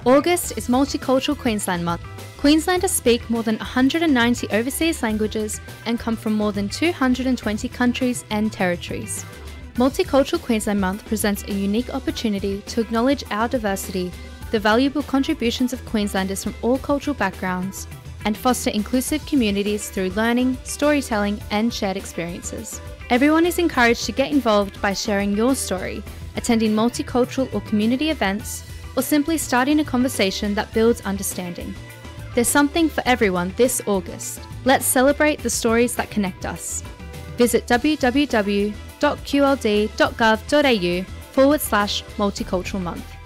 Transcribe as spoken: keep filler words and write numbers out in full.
August is Multicultural Queensland Month. Queenslanders speak more than one hundred ninety overseas languages and come from more than two hundred twenty countries and territories. Multicultural Queensland Month presents a unique opportunity to acknowledge our diversity, the valuable contributions of Queenslanders from all cultural backgrounds, and foster inclusive communities through learning, storytelling, and shared experiences. Everyone is encouraged to get involved by sharing your story, attending multicultural or community events, or simply starting a conversation that builds understanding. There's something for everyone this August. Let's celebrate the stories that connect us. Visit www.qld.gov.au forward slash multicultural month.